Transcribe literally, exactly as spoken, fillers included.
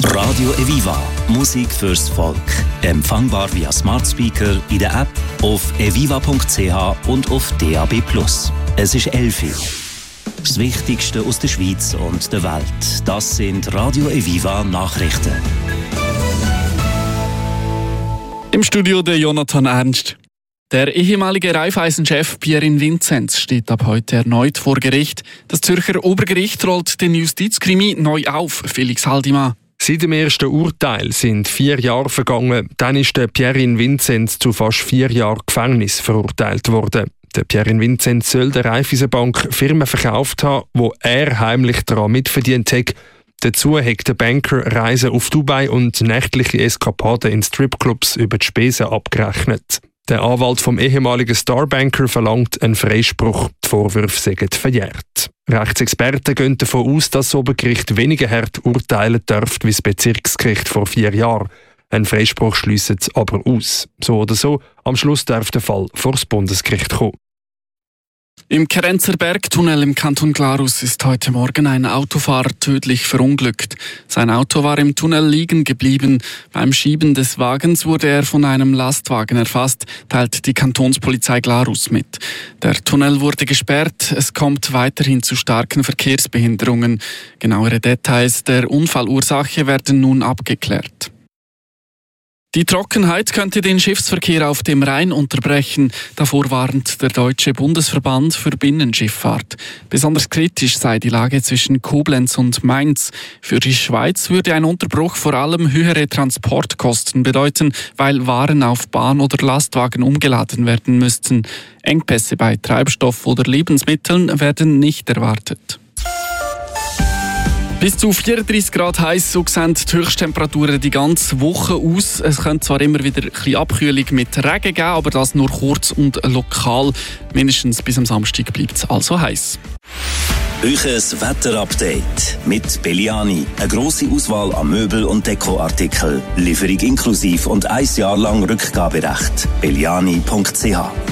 Radio Eviva. Musik fürs Volk. Empfangbar via Smart Speaker, in der App, auf eviva punkt c h und auf D A B plus. Es ist elf Uhr. Das Wichtigste aus der Schweiz und der Welt. Das sind Radio Eviva Nachrichten. Im Studio der Jonathan Ernst. Der ehemalige Raiffeisen-Chef Pierin Vinzenz steht ab heute erneut vor Gericht. Das Zürcher Obergericht rollt den Justizkrimi neu auf. Felix Haldimann. Seit dem ersten Urteil sind vier Jahre vergangen. Dann ist der Pierin Vinzenz zu fast vier Jahren Gefängnis verurteilt worden. Der Pierin Vinzenz soll der Raiffeisenbank Firmen verkauft haben, wo er heimlich daran mitverdient hat. Dazu hat der Banker Reisen auf Dubai und nächtliche Eskapaden in Stripclubs über die Spesen abgerechnet. Der Anwalt vom ehemaligen Starbanker verlangt einen Freispruch. Die Vorwürfe sind verjährt. Rechtsexperten gehen davon aus, dass das Obergericht weniger hart urteilen dürfte wie das Bezirksgericht vor vier Jahren. Ein Freispruch schliesst es aber aus. So oder so, am Schluss darf der Fall vor das Bundesgericht kommen. Im Kerenzer Bergtunnel im Kanton Glarus ist heute Morgen ein Autofahrer tödlich verunglückt. Sein Auto war im Tunnel liegen geblieben. Beim Schieben des Wagens wurde er von einem Lastwagen erfasst, teilt die Kantonspolizei Glarus mit. Der Tunnel wurde gesperrt. Es kommt weiterhin zu starken Verkehrsbehinderungen. Genauere Details der Unfallursache werden nun abgeklärt. Die Trockenheit könnte den Schiffsverkehr auf dem Rhein unterbrechen. Davor warnt der Deutsche Bundesverband für Binnenschifffahrt. Besonders kritisch sei die Lage zwischen Koblenz und Mainz. Für die Schweiz würde ein Unterbruch vor allem höhere Transportkosten bedeuten, weil Waren auf Bahn oder Lastwagen umgeladen werden müssten. Engpässe bei Treibstoff oder Lebensmitteln werden nicht erwartet. Bis zu vierunddreissig Grad heiß, so sehen die Höchsttemperaturen die ganze Woche aus. Es könnte zwar immer wieder ein bisschen Abkühlung mit Regen geben, aber das nur kurz und lokal. Mindestens bis am Samstag bleibt es also heiß. Euches Wetterupdate mit Belliani. Eine grosse Auswahl an Möbel- und Dekoartikeln. Lieferung inklusiv und ein Jahr lang Rückgaberecht. belliani punkt c h